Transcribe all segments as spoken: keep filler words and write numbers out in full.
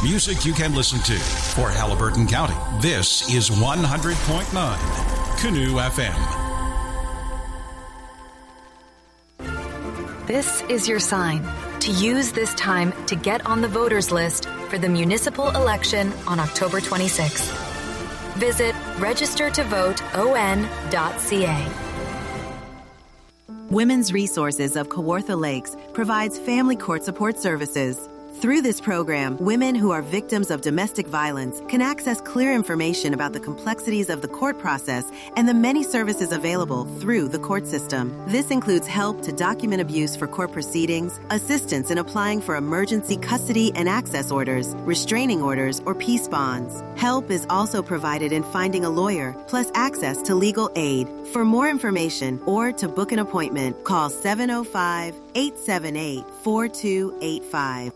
Music you can listen to. For Haliburton County, this is one hundred point nine Canoe F M. This is your sign to use this time to get on the voters list for the municipal election on October twenty-sixth. Visit register to vote o n dot c a. Women's Resources of Kawartha Lakes provides family court support services. Through this program, women who are victims of domestic violence can access clear information about the complexities of the court process and the many services available through the court system. This includes help to document abuse for court proceedings, assistance in applying for emergency custody and access orders, restraining orders, or peace bonds. Help is also provided in finding a lawyer, plus access to legal aid. For more information or to book an appointment, call seven oh five, eight seven eight, four two eight five.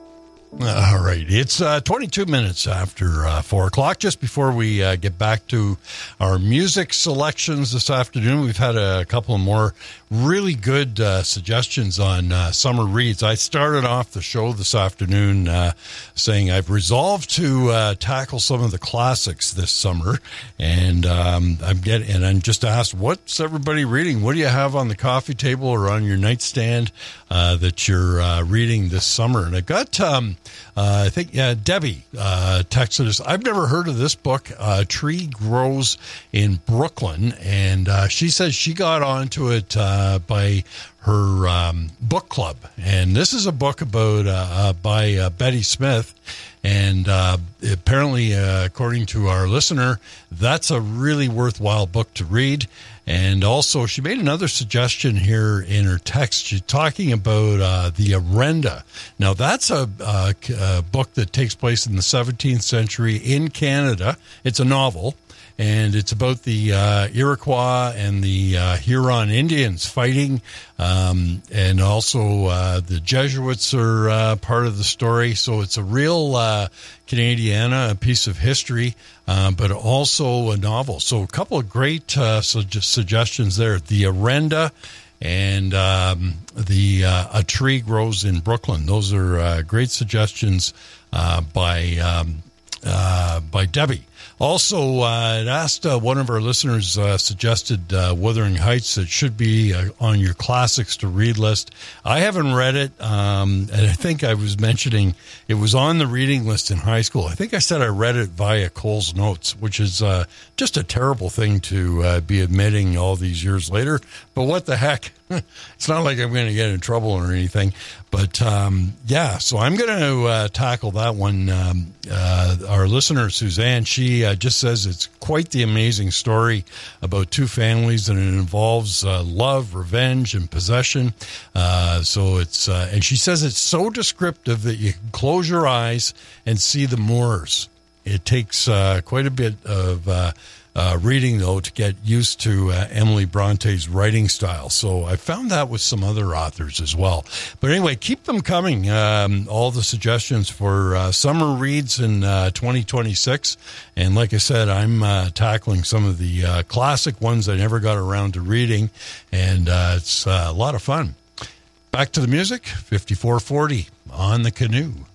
All right. It's uh, twenty-two minutes after uh, four o'clock. Just before we uh, get back to our music selections this afternoon, we've had a couple of more really good uh, suggestions on uh, summer reads. I started off the show this afternoon uh, saying I've resolved to uh, tackle some of the classics this summer, and um, I'm getting and I'm just asked, what's everybody reading? What do you have on the coffee table or on your nightstand uh, that you're uh, reading this summer? And I got. Um, Uh, I think yeah, Debbie uh, texted us. I've never heard of this book. Uh, A Tree Grows in Brooklyn, and uh, she says she got onto it uh, by her um, book club. And this is a book about uh, uh, by uh, Betty Smith. And uh, apparently, uh, according to our listener, that's a really worthwhile book to read. And also, she made another suggestion here in her text. She's talking about uh, the Arenda. Now, that's a, a, a book that takes place in the seventeenth century in Canada. It's a novel, and it's about the uh, Iroquois and the uh, Huron Indians fighting. Um, and also, uh, the Jesuits are uh, part of the story. So it's a real uh, Canadiana, a piece of history, uh, but also a novel. So a couple of great uh, su- suggestions there. The Arenda and um, the uh, A Tree Grows in Brooklyn. Those are uh, great suggestions uh, by um, uh, by Debbie. Also, uh, it asked uh, one of our listeners uh, suggested uh, Wuthering Heights. It should be uh, on your classics to read list. I haven't read it, um, and I think I was mentioning it was on the reading list in high school. I think I said I read it via Cole's Notes, which is uh, just a terrible thing to uh, be admitting all these years later. But what the heck? It's not like I'm going to get in trouble or anything. But, um, yeah, so I'm going to uh, tackle that one. Um, uh, our listener, Suzanne, she uh, just says it's quite the amazing story about two families, and it involves uh, love, revenge, and possession. Uh, so it's, uh, and she says it's so descriptive that you can close your eyes and see the moors. It takes uh, quite a bit of uh, uh, reading, though, to get used to uh, Emily Bronte's writing style. So I found that with some other authors as well. But anyway, keep them coming, um, all the suggestions for uh, summer reads in uh, twenty twenty-six. And like I said, I'm uh, tackling some of the uh, classic ones I never got around to reading, and uh, it's uh, a lot of fun. Back to the music, fifty-four forty on the Canoe.